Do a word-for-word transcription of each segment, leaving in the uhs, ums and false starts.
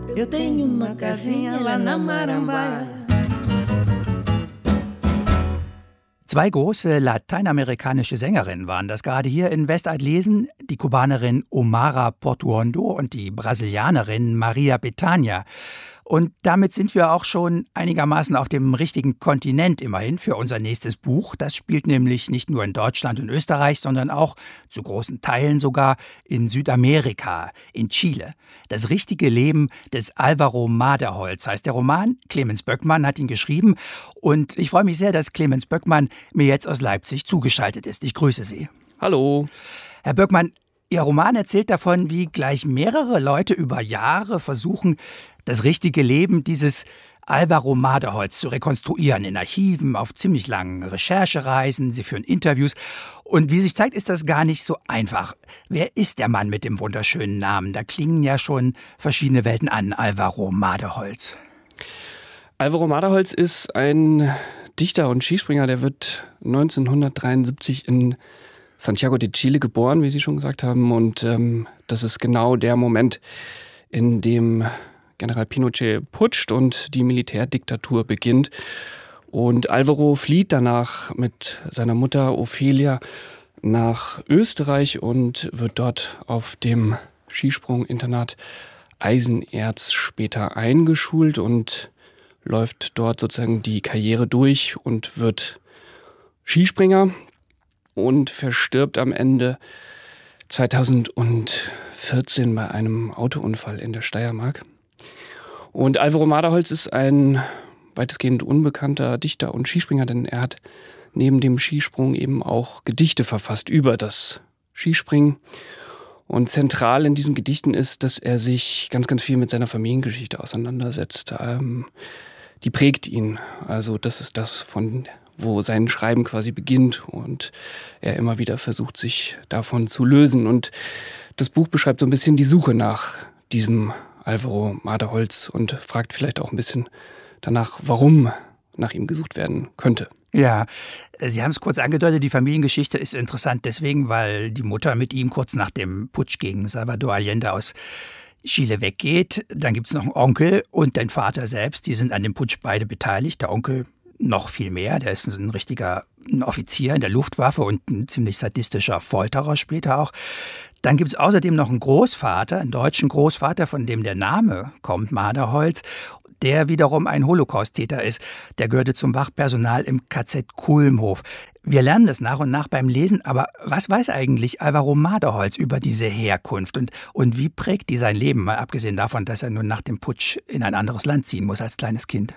Eu tenho uma casinha lá na Marambaia. Zwei große lateinamerikanische Sängerinnen waren das gerade hier in Westaltlesen, die Kubanerin Omara Portuondo und die Brasilianerin Maria Bethânia. Und damit sind wir auch schon einigermaßen auf dem richtigen Kontinent immerhin für unser nächstes Buch. Das spielt nämlich nicht nur in Deutschland und Österreich, sondern auch zu großen Teilen sogar in Südamerika, in Chile. Das richtige Leben des Álvaro Maderholz heißt der Roman. Clemens Böckmann hat ihn geschrieben. Und ich freue mich sehr, dass Clemens Böckmann mir jetzt aus Leipzig zugeschaltet ist. Ich grüße Sie. Hallo. Herr Böckmann, Ihr Roman erzählt davon, wie gleich mehrere Leute über Jahre versuchen, das richtige Leben dieses Álvaro Maderholz zu rekonstruieren. In Archiven, auf ziemlich langen Recherchereisen, sie führen Interviews. Und wie sich zeigt, ist das gar nicht so einfach. Wer ist der Mann mit dem wunderschönen Namen? Da klingen ja schon verschiedene Welten an, Álvaro Maderholz. Álvaro Maderholz ist ein Dichter und Skispringer, der wird neunzehnhundertdreiundsiebzig in Santiago de Chile geboren, wie Sie schon gesagt haben. Und ähm, das ist genau der Moment, in dem General Pinochet putscht und die Militärdiktatur beginnt. Und Álvaro flieht danach mit seiner Mutter Ofelia nach Österreich und wird dort auf dem Skisprunginternat Eisenerz später eingeschult und läuft dort sozusagen die Karriere durch und wird Skispringer und verstirbt am Ende zweitausendvierzehn bei einem Autounfall in der Steiermark. Und Álvaro Maderholz ist ein weitestgehend unbekannter Dichter und Skispringer, denn er hat neben dem Skisprung eben auch Gedichte verfasst über das Skispringen. Und zentral in diesen Gedichten ist, dass er sich ganz, ganz viel mit seiner Familiengeschichte auseinandersetzt. Ähm, die prägt ihn. Also das ist das, von wo sein Schreiben quasi beginnt und er immer wieder versucht, sich davon zu lösen. Und das Buch beschreibt so ein bisschen die Suche nach diesem Álvaro Maderholz und fragt vielleicht auch ein bisschen danach, warum nach ihm gesucht werden könnte. Ja, Sie haben es kurz angedeutet, die Familiengeschichte ist interessant deswegen, weil die Mutter mit ihm kurz nach dem Putsch gegen Salvador Allende aus Chile weggeht. Dann gibt es noch einen Onkel und den Vater selbst, die sind an dem Putsch beide beteiligt. Der Onkel noch viel mehr, der ist ein richtiger ein Offizier in der Luftwaffe und ein ziemlich sadistischer Folterer später auch. Dann gibt es außerdem noch einen Großvater, einen deutschen Großvater, von dem der Name kommt, Maderholz, der wiederum ein Holocaust-Täter ist. Der gehörte zum Wachpersonal im K Z Kulmhof. Wir lernen das nach und nach beim Lesen, aber was weiß eigentlich Álvaro Maderholz über diese Herkunft und, und wie prägt die sein Leben, mal abgesehen davon, dass er nun nach dem Putsch in ein anderes Land ziehen muss als kleines Kind?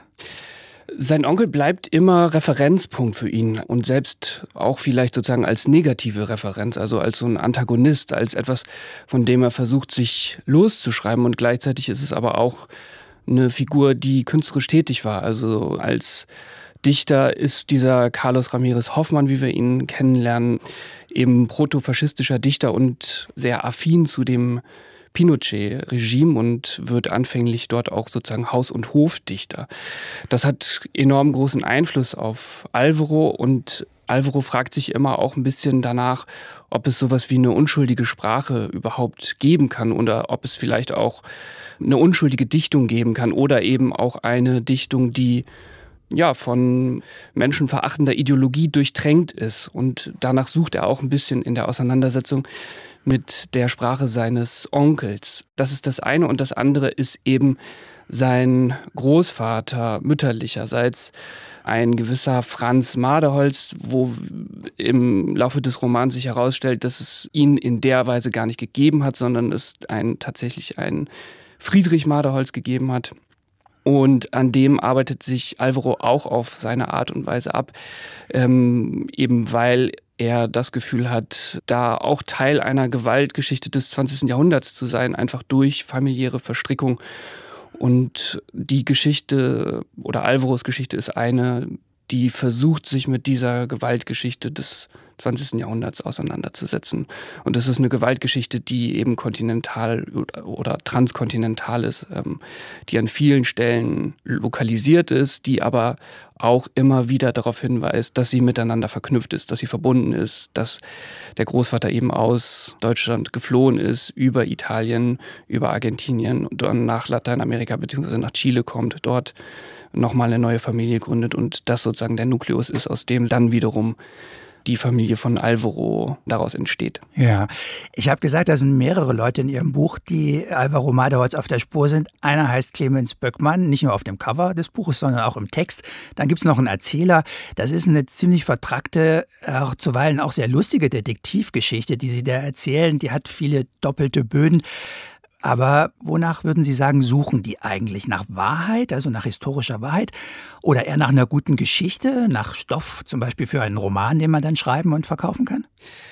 Sein Onkel bleibt immer Referenzpunkt für ihn und selbst auch vielleicht sozusagen als negative Referenz, also als so ein Antagonist, als etwas, von dem er versucht, sich loszuschreiben. Und gleichzeitig ist es aber auch eine Figur, die künstlerisch tätig war. Also als Dichter ist dieser Carlos Ramírez Hoffmann, wie wir ihn kennenlernen, eben protofaschistischer Dichter und sehr affin zu dem Pinochet-Regime und wird anfänglich dort auch sozusagen Haus- und Hofdichter. Das hat enorm großen Einfluss auf Álvaro und Álvaro fragt sich immer auch ein bisschen danach, ob es sowas wie eine unschuldige Sprache überhaupt geben kann oder ob es vielleicht auch eine unschuldige Dichtung geben kann oder eben auch eine Dichtung, die ja von menschenverachtender Ideologie durchtränkt ist. Und danach sucht er auch ein bisschen in der Auseinandersetzung mit der Sprache seines Onkels. Das ist das eine. Und das andere ist eben sein Großvater mütterlicherseits, ein gewisser Franz Maderholz, wo im Laufe des Romans sich herausstellt, dass es ihn in der Weise gar nicht gegeben hat, sondern es ein, tatsächlich einen Friedrich Maderholz gegeben hat. Und an dem arbeitet sich Álvaro auch auf seine Art und Weise ab, ähm, eben weil er das Gefühl hat, da auch Teil einer Gewaltgeschichte des zwanzigsten Jahrhunderts zu sein, einfach durch familiäre Verstrickung. Und die Geschichte oder Álvaros Geschichte ist eine, die versucht, sich mit dieser Gewaltgeschichte des zwanzigsten Jahrhunderts auseinanderzusetzen. Und das ist eine Gewaltgeschichte, die eben kontinental oder transkontinental ist, die an vielen Stellen lokalisiert ist, die aber auch immer wieder darauf hinweist, dass sie miteinander verknüpft ist, dass sie verbunden ist, dass der Großvater eben aus Deutschland geflohen ist, über Italien, über Argentinien und dann nach Lateinamerika bzw. nach Chile kommt, dort nochmal eine neue Familie gründet und das sozusagen der Nukleus ist, aus dem dann wiederum die Familie von Alvaro daraus entsteht. Ja, ich habe gesagt, da sind mehrere Leute in Ihrem Buch, die Alvaro Maderholtz auf der Spur sind. Einer heißt Clemens Böckmann, nicht nur auf dem Cover des Buches, sondern auch im Text. Dann gibt es noch einen Erzähler. Das ist eine ziemlich vertrackte, auch zuweilen auch sehr lustige Detektivgeschichte, die Sie da erzählen. Die hat viele doppelte Böden. Aber wonach würden Sie sagen, suchen die eigentlich? Nach Wahrheit, also nach historischer Wahrheit? Oder eher nach einer guten Geschichte, nach Stoff zum Beispiel für einen Roman, den man dann schreiben und verkaufen kann?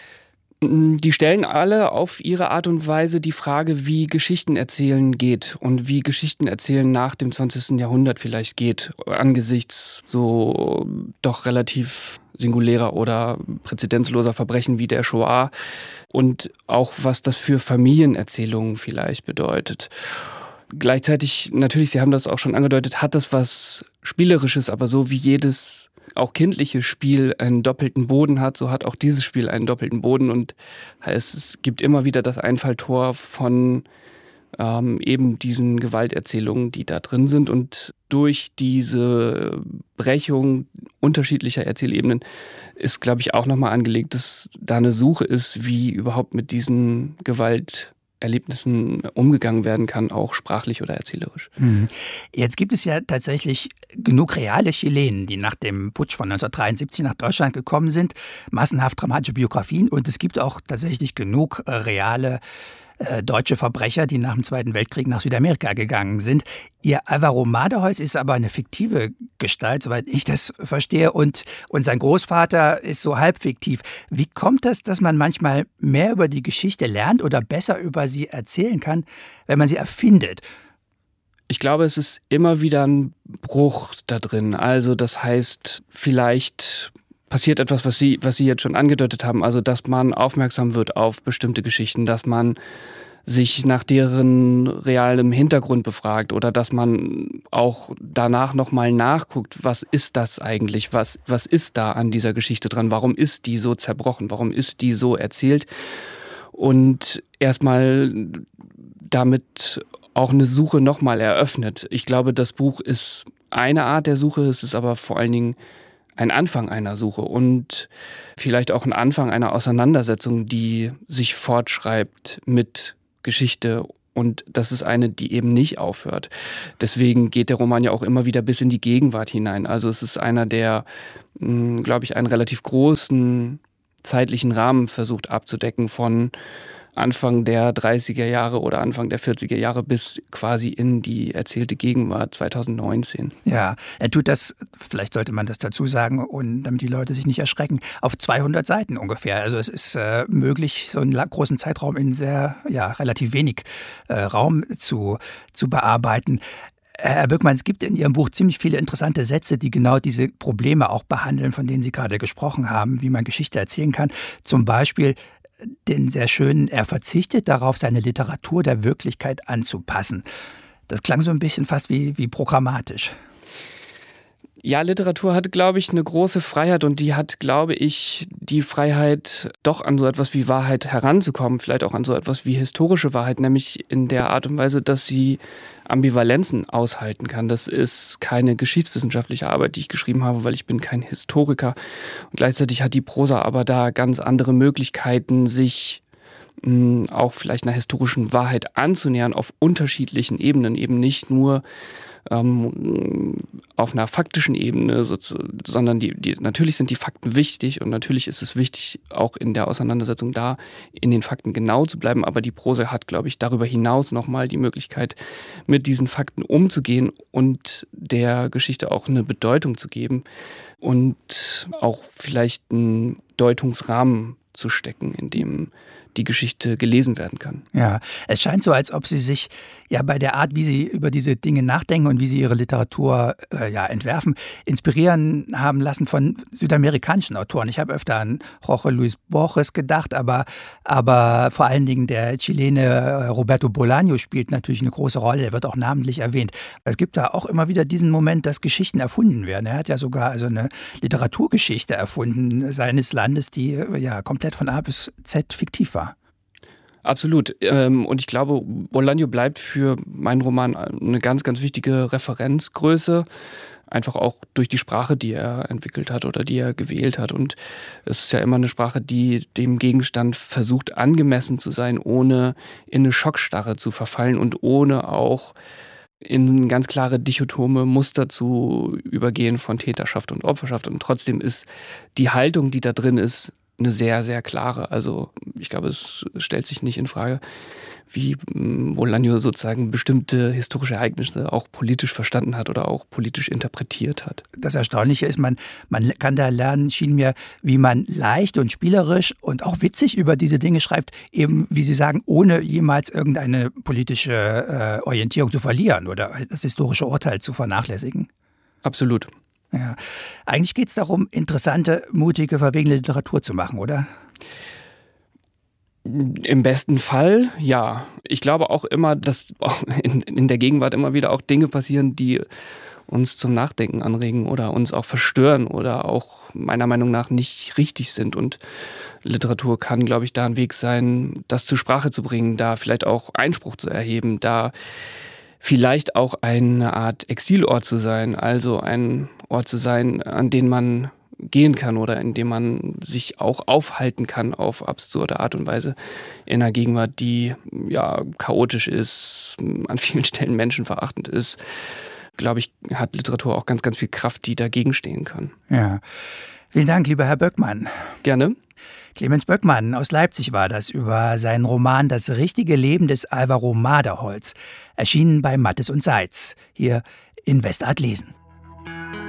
Die stellen alle auf ihre Art und Weise die Frage, wie Geschichten erzählen geht und wie Geschichten erzählen nach dem zwanzigsten Jahrhundert vielleicht geht, angesichts so doch relativ singulärer oder präzedenzloser Verbrechen wie der Shoah und auch was das für Familienerzählungen vielleicht bedeutet. Gleichzeitig, natürlich, Sie haben das auch schon angedeutet, hat das was Spielerisches, aber so wie jedes auch kindliches Spiel einen doppelten Boden hat, so hat auch dieses Spiel einen doppelten Boden und heißt, es gibt immer wieder das Einfalltor von ähm, eben diesen Gewalterzählungen, die da drin sind und durch diese Brechung unterschiedlicher Erzählebenen ist, glaube ich, auch nochmal angelegt, dass da eine Suche ist, wie überhaupt mit diesen Gewalt Erlebnissen umgegangen werden kann, auch sprachlich oder erzählerisch. Jetzt gibt es ja tatsächlich genug reale Chilenen, die nach dem Putsch von neunzehnhundertdreiundsiebzig nach Deutschland gekommen sind, massenhaft dramatische Biografien und es gibt auch tatsächlich genug äh, reale äh, deutsche Verbrecher, die nach dem Zweiten Weltkrieg nach Südamerika gegangen sind. Ihr Alvaro Maderholtz ist aber eine fiktive Gestalt, soweit ich das verstehe, und, und sein Großvater ist so halb fiktiv. Wie kommt das, dass man manchmal mehr über die Geschichte lernt oder besser über sie erzählen kann, wenn man sie erfindet? Ich glaube, es ist immer wieder ein Bruch da drin. Also das heißt, vielleicht passiert etwas, was Sie, was Sie jetzt schon angedeutet haben, also dass man aufmerksam wird auf bestimmte Geschichten, dass man sich nach deren realem Hintergrund befragt oder dass man auch danach nochmal nachguckt, was ist das eigentlich, was, was ist da an dieser Geschichte dran, warum ist die so zerbrochen, warum ist die so erzählt und erstmal damit auch eine Suche nochmal eröffnet. Ich glaube, das Buch ist eine Art der Suche, es ist aber vor allen Dingen ein Anfang einer Suche und vielleicht auch ein Anfang einer Auseinandersetzung, die sich fortschreibt mit Geschichte. Und das ist eine, die eben nicht aufhört. Deswegen geht der Roman ja auch immer wieder bis in die Gegenwart hinein. Also es ist einer, der, glaube ich, einen relativ großen zeitlichen Rahmen versucht abzudecken von Anfang der dreißiger Jahre oder Anfang der vierziger Jahre bis quasi in die erzählte Gegenwart zweitausendneunzehn. Ja, er tut das, vielleicht sollte man das dazu sagen, und damit die Leute sich nicht erschrecken, auf zweihundert Seiten ungefähr. Also es ist äh, möglich, so einen großen Zeitraum in sehr, ja, relativ wenig äh, Raum zu, zu bearbeiten. Herr Böckmann, es gibt in Ihrem Buch ziemlich viele interessante Sätze, die genau diese Probleme auch behandeln, von denen Sie gerade gesprochen haben, wie man Geschichte erzählen kann. Zum Beispiel den sehr schönen, er verzichtet darauf, seine Literatur der Wirklichkeit anzupassen. Das klang so ein bisschen fast wie, wie programmatisch. Ja, Literatur hat, glaube ich, eine große Freiheit und die hat, glaube ich, die Freiheit, doch an so etwas wie Wahrheit heranzukommen, vielleicht auch an so etwas wie historische Wahrheit, nämlich in der Art und Weise, dass sie Ambivalenzen aushalten kann. Das ist keine geschichtswissenschaftliche Arbeit, die ich geschrieben habe, weil ich bin kein Historiker. Und gleichzeitig hat die Prosa aber da ganz andere Möglichkeiten, sich mh, auch vielleicht einer historischen Wahrheit anzunähern auf unterschiedlichen Ebenen, eben nicht nur Ähm, auf einer faktischen Ebene, so, sondern die, die, natürlich sind die Fakten wichtig und natürlich ist es wichtig, auch in der Auseinandersetzung da in den Fakten genau zu bleiben, aber die Prosa hat, glaube ich, darüber hinaus nochmal die Möglichkeit, mit diesen Fakten umzugehen und der Geschichte auch eine Bedeutung zu geben und auch vielleicht einen Deutungsrahmen zu stecken, in dem die Geschichte gelesen werden kann. Ja, es scheint so, als ob Sie sich ja bei der Art, wie Sie über diese Dinge nachdenken und wie Sie Ihre Literatur äh, ja, entwerfen, inspirieren haben lassen von südamerikanischen Autoren. Ich habe öfter an Jorge Luis Borges gedacht, aber, aber vor allen Dingen der Chilene Roberto Bolaño spielt natürlich eine große Rolle. Er wird auch namentlich erwähnt. Es gibt da auch immer wieder diesen Moment, dass Geschichten erfunden werden. Er hat ja sogar also eine Literaturgeschichte erfunden seines Landes, die ja komplett von A bis Z fiktiv war. Absolut. Und ich glaube, Bolaño bleibt für meinen Roman eine ganz, ganz wichtige Referenzgröße. Einfach auch durch die Sprache, die er entwickelt hat oder die er gewählt hat. Und es ist ja immer eine Sprache, die dem Gegenstand versucht, angemessen zu sein, ohne in eine Schockstarre zu verfallen und ohne auch in ganz klare dichotome Muster zu übergehen von Täterschaft und Opferschaft. Und trotzdem ist die Haltung, die da drin ist, eine sehr, sehr klare. Also ich glaube, es stellt sich nicht in Frage, wie Bolaño sozusagen bestimmte historische Ereignisse auch politisch verstanden hat oder auch politisch interpretiert hat. Das Erstaunliche ist, man, man kann da lernen, schien mir, wie man leicht und spielerisch und auch witzig über diese Dinge schreibt, eben, wie Sie sagen, ohne jemals irgendeine politische äh, Orientierung zu verlieren oder das historische Urteil zu vernachlässigen. Absolut. Ja. Eigentlich geht es darum, interessante, mutige, verwegene Literatur zu machen, oder? Im besten Fall, ja. Ich glaube auch immer, dass auch in, in der Gegenwart immer wieder auch Dinge passieren, die uns zum Nachdenken anregen oder uns auch verstören oder auch meiner Meinung nach nicht richtig sind. Und Literatur kann, glaube ich, da ein Weg sein, das zur Sprache zu bringen, da vielleicht auch Einspruch zu erheben, da vielleicht auch eine Art Exilort zu sein, also ein Ort zu sein, an den man gehen kann oder in dem man sich auch aufhalten kann auf absurde Art und Weise in einer Gegenwart, die ja chaotisch ist, an vielen Stellen menschenverachtend ist. Glaube ich, hat Literatur auch ganz, ganz viel Kraft, die dagegen stehen kann. Ja. Vielen Dank, lieber Herr Böckmann. Gerne. Clemens Böckmann aus Leipzig war das über seinen Roman Das richtige Leben des Alvaro Maderholz, erschienen bei Mattes und Seitz, hier in Westart lesen.